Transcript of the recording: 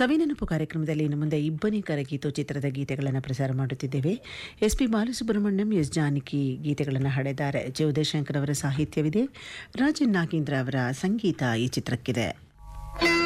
ಸವಿನೆನಪು ಕಾರ್ಯಕ್ರಮದಲ್ಲಿ ಇನ್ನು ಮುಂದೆ ಇಬ್ಬನಿ ಕರಗೀತು ಚಿತ್ರದ ಗೀತೆಗಳನ್ನು ಪ್ರಸಾರ ಮಾಡುತ್ತಿದ್ದೇವೆ. ಎಸ್.ಪಿ. ಬಾಲಸುಬ್ರಹ್ಮಣ್ಯಂ, ಎಸ್. ಜಾನಕಿ ಗೀತೆಗಳನ್ನು ಹಾಡಿದ್ದಾರೆ. ಜೆ. ಉದಯಶಂಕರ್ ಅವರ ಸಾಹಿತ್ಯವಿದೆ, ರಾಜನ್ ನಾಗೇಂದ್ರ ಅವರ ಸಂಗೀತ ಈ ಚಿತ್ರಕ್ಕಿದೆ.